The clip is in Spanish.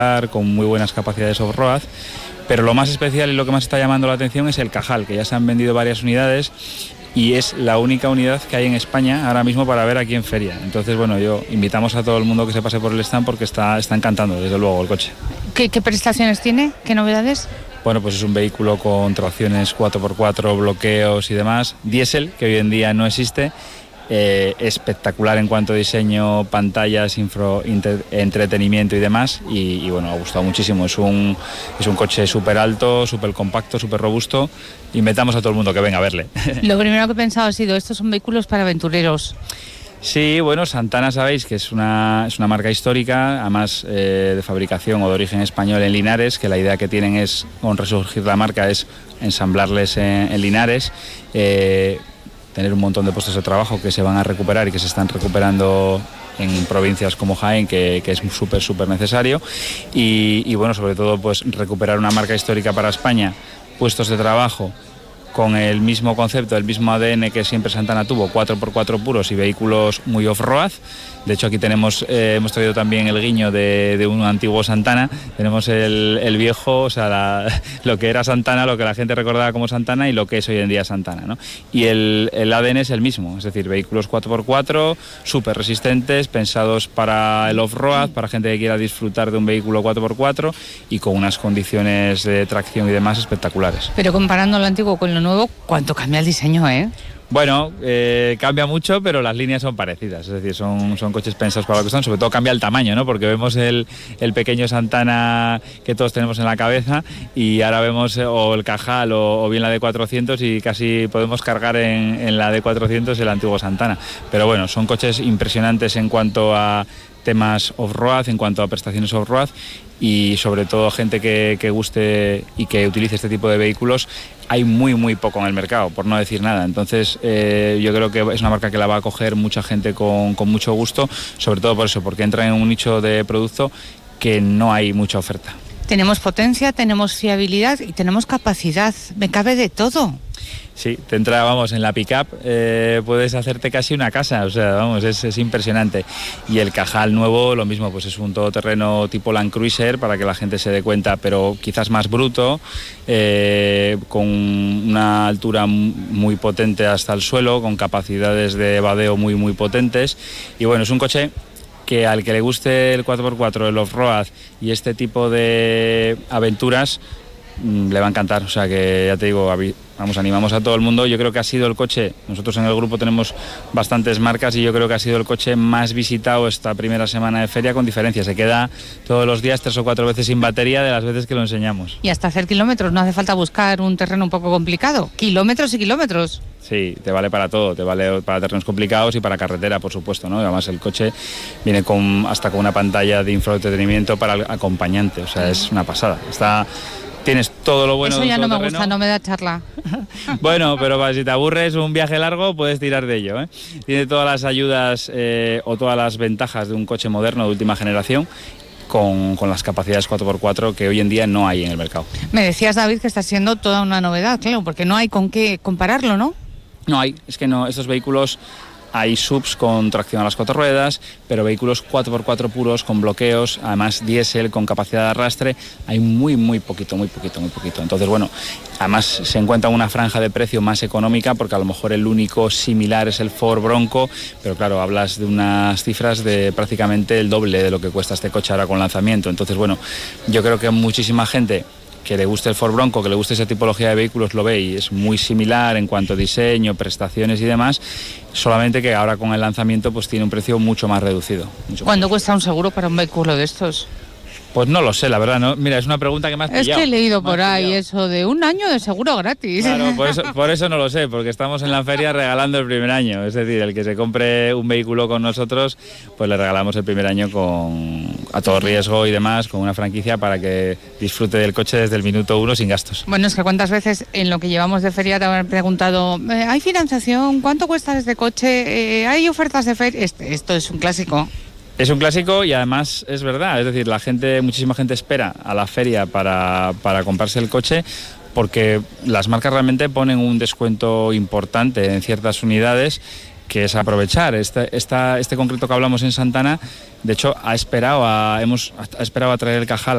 con muy buenas capacidades off-road, pero lo más especial y lo que más está llamando la atención es el Cajal, que ya se han vendido varias unidades y es la única unidad que hay en España ahora mismo para ver aquí en feria. Entonces, bueno, invitamos a todo el mundo que se pase por el stand porque está encantando, desde luego, el coche. ¿Qué prestaciones tiene? ¿Qué novedades? Bueno, pues es un vehículo con tracciones 4x4, bloqueos y demás, diésel, que hoy en día no existe. Espectacular en cuanto a diseño, pantallas, entretenimiento y demás, y bueno, ha gustado muchísimo. Es un coche súper alto, súper compacto, súper robusto. Invitamos a todo el mundo que venga a verle. Lo primero que he pensado ha sido, estos son vehículos para aventureros. Sí, bueno, Santana sabéis que es una marca histórica, además de fabricación o de origen español en Linares, que la idea que tienen es, con resurgir la marca, es ensamblarles en Linares, tener un montón de puestos de trabajo que se van a recuperar y que se están recuperando en provincias como Jaén, que es súper necesario, y bueno, sobre todo pues recuperar una marca histórica para España, puestos de trabajo con el mismo concepto, el mismo ADN que siempre Santana tuvo, 4x4 puros y vehículos muy off-road. De hecho, aquí hemos traído también el guiño de un antiguo Santana. Tenemos el viejo, o sea, lo que era Santana, lo que la gente recordaba como Santana y lo que es hoy en día Santana, ¿no? Y el ADN es el mismo, es decir, vehículos 4x4, súper resistentes, pensados para el off-road, para gente que quiera disfrutar de un vehículo 4x4 y con unas condiciones de tracción y demás espectaculares. Pero comparando lo antiguo con lo nuevo, ¿cuánto cambia el diseño, eh? Bueno, cambia mucho, pero las líneas son parecidas, es decir, son coches pensados para lo que son, sobre todo cambia el tamaño, ¿no? Porque vemos el pequeño Santana que todos tenemos en la cabeza y ahora vemos o el Cajal o bien la D400 y casi podemos cargar en la D400 el antiguo Santana. Pero bueno, son coches impresionantes en cuanto a temas off-road, en cuanto a prestaciones off-road y sobre todo gente que guste y que utilice este tipo de vehículos. Hay muy poco en el mercado, por no decir nada. Entonces yo creo que es una marca que la va a coger mucha gente con mucho gusto, sobre todo por eso, porque entra en un nicho de producto que no hay mucha oferta. Tenemos potencia, tenemos fiabilidad y tenemos capacidad. Me cabe de todo. Sí, te entra, vamos, en la pick-up puedes hacerte casi una casa, o sea, vamos, es impresionante. Y el Cajal nuevo, lo mismo, pues es un todoterreno tipo Land Cruiser, para que la gente se dé cuenta, pero quizás más bruto, con una altura muy potente hasta el suelo, con capacidades de vadeo muy potentes. Y bueno, es un coche que al que le guste el 4x4, el off-road y este tipo de aventuras, le va a encantar. O sea que ya te digo, animamos a todo el mundo. Yo creo que ha sido el coche, nosotros en el grupo tenemos bastantes marcas y yo creo que ha sido el coche más visitado esta primera semana de feria, con diferencia. Se queda todos los días 3 o 4 veces sin batería de las veces que lo enseñamos. Y hasta hacer kilómetros, no hace falta buscar un terreno un poco complicado. Kilómetros y kilómetros. Sí, te vale para todo, te vale para terrenos complicados y para carretera, por supuesto, ¿no? Y además el coche viene hasta con una pantalla de infoentretenimiento para el acompañante, o sea, es una pasada. Tienes todo lo bueno. Eso ya de un no me todoterreno. gusta, no me da charla. Bueno, pero si te aburres un viaje largo, puedes tirar de ello, ¿eh? Tiene todas las ayudas o todas las ventajas de un coche moderno de última generación, con las capacidades 4x4 que hoy en día no hay en el mercado. Me decías, David, que está siendo toda una novedad, claro, porque no hay con qué compararlo, ¿no? No hay, es que no, estos vehículos... Hay subs con tracción a las 4 ruedas, pero vehículos 4x4 puros con bloqueos, además diésel con capacidad de arrastre, hay muy poquito. Entonces, bueno, además se encuentra una franja de precio más económica, porque a lo mejor el único similar es el Ford Bronco, pero claro, hablas de unas cifras de prácticamente el doble de lo que cuesta este coche ahora con lanzamiento. Entonces, bueno, yo creo que muchísima gente que le guste el Ford Bronco, que le guste esa tipología de vehículos, lo ve y es muy similar en cuanto a diseño, prestaciones y demás, solamente que ahora con el lanzamiento pues tiene un precio mucho más reducido. ¿Cuánto cuesta un seguro para un vehículo de estos? Pues no lo sé, la verdad, no. Mira, es una pregunta que me has pillado. Es que he leído por ahí eso de 1 año de seguro gratis. Claro, por eso no lo sé, porque estamos en la feria regalando el primer año. Es decir, el que se compre un vehículo con nosotros, pues le regalamos el primer año a todo riesgo y demás, con una franquicia para que disfrute del coche desde el minuto 1 sin gastos. Bueno, es que cuántas veces en lo que llevamos de feria te han preguntado, ¿hay financiación? ¿Cuánto cuesta este coche? ¿Hay ofertas de feria? Esto es un clásico. Es un clásico y además es verdad, es decir, muchísima gente espera a la feria para comprarse el coche, porque las marcas realmente ponen un descuento importante en ciertas unidades, que es aprovechar. Este concreto que hablamos en Santana, de hecho, ha esperado a traer el Cajal